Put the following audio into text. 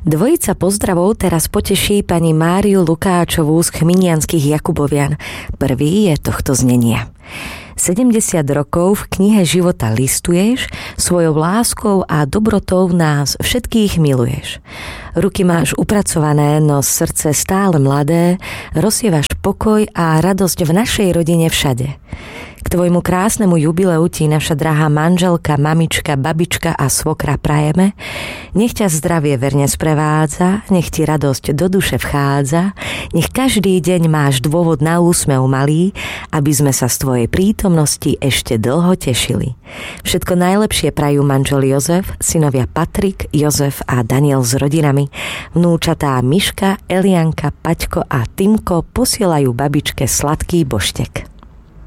Dvojica pozdravov teraz poteší pani Máriu Lukáčovú z Chminianskych Jakubovian. Prvý je tohto znenia. 70 rokov v knihe života listuješ, svojou láskou a dobrotou nás všetkých miluješ. Ruky máš upracované, no srdce stále mladé, rozsievaš pokoj a radosť v našej rodine všade. K tvojmu krásnemu jubileu ti naša drahá manželka, mamička, babička a svokra prajeme. Nech ťa zdravie verne sprevádza, nech ti radosť do duše vchádza, nech každý deň máš dôvod na úsmev malý, aby sme sa z tvojej prítomnosti ešte dlho tešili. Všetko najlepšie prajú manžel Jozef, synovia Patrik, Jozef a Daniel s rodinami. Vnúčatá Miška, Elianka, Paťko a Timko posielajú babičke sladký boštek.